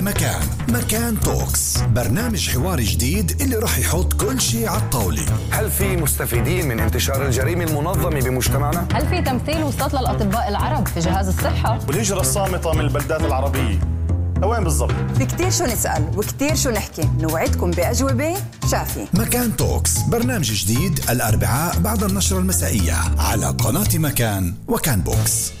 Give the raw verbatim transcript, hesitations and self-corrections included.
مكان مكان توكس، برنامج حواري جديد اللي راح يحط كل شيء على الطاولة. هل في مستفيدين من انتشار الجريمة المنظمة بمجتمعنا؟ هل في تمثيل وصلت للأطباء العرب في جهاز الصحة؟ والهجرة الصامتة من البلدات العربية لوين بالضبط؟ في كتير شو نسأل وكتير شو نحكي، نوعدكم بأجوبة شافية. مكان توكس، برنامج جديد الأربعاء بعد النشرة المسائية على قناة مكان وكان بوكس.